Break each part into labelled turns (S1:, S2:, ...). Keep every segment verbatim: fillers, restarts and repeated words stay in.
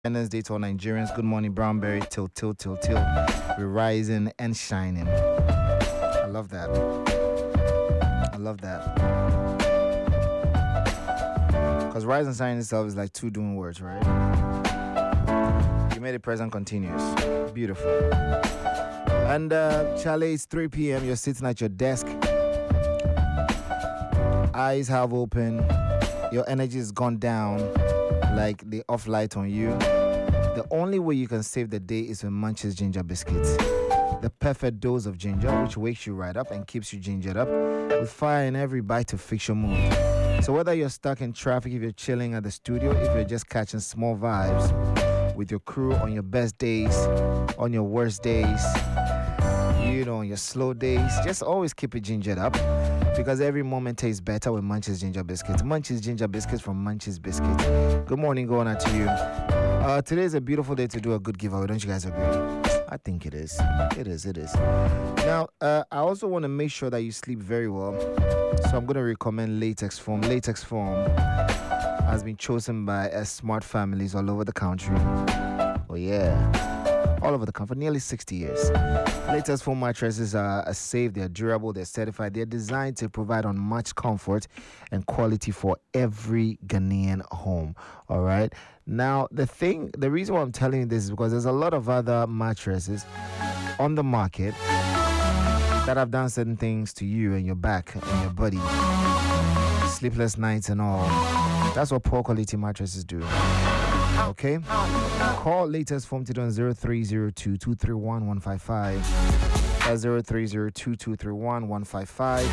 S1: Independence Day to all Nigerians. Good morning, Brownberry. Till, till, till, till. We're rising and shining. I love that. I love that. Because rise and shine itself is like two doing words, right? You made it present continuous. Beautiful. And uh, Charlie, it's three p.m. You're sitting at your desk. Eyes have open. Your energy has gone down like the off light on you. The only way you can save the day is with Munch's ginger biscuits. The perfect dose of ginger, which wakes you right up and keeps you gingered up with fire in every bite to fix your mood. So whether you're stuck in traffic, if you're chilling at the studio, if you're just catching small vibes with your crew on your best days, on your worst days, you know, on your slow days, just always keep it gingered up. Because every moment tastes better with Munch's Ginger Biscuits. Munch's Ginger Biscuits from Munch's Biscuits. Good morning, going out to you. Uh, today is a beautiful day to do a good giveaway. Don't you guys agree? I think it is. It is, it is. Now, uh, I also want to make sure that you sleep very well. So I'm going to recommend Latex Foam. Latex Foam has been chosen by uh, smart families all over the country. Oh, yeah. All over the country, nearly sixty years. Latex foam mattresses are, are safe, they're durable, they're certified, they're designed to provide unmatched comfort and quality for every Ghanaian home. All right. Now, the thing, the reason why I'm telling you this is because there's a lot of other mattresses on the market that have done certain things to you and your back and your body, sleepless nights and all. That's what poor quality mattresses do. Okay, call Latest Foam today on zero three zero two, two three one, one five five. That's zero three zero two, two three one, one five five.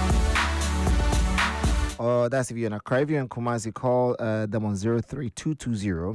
S1: Or that's if you're in Accra. If you're in Kumasi, call uh, them on zero three two two zero,